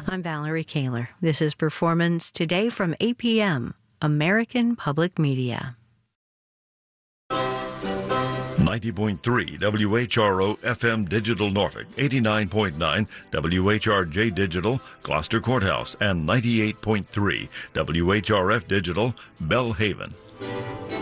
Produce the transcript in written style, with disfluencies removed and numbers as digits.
I'm Valerie Kaler. This is Performance Today from APM, American Public Media. 90.3 WHRO FM Digital Norfolk, 89.9 WHRJ Digital Gloucester Courthouse, and 98.3 WHRF Digital Belhaven.